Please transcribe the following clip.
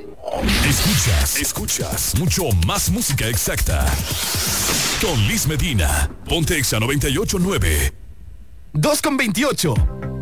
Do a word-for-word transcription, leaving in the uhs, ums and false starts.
Escuchas, escuchas mucho más música exacta. Con Liz Medina, Ponte Exa noventa y ocho punto nueve. dos con veintiocho.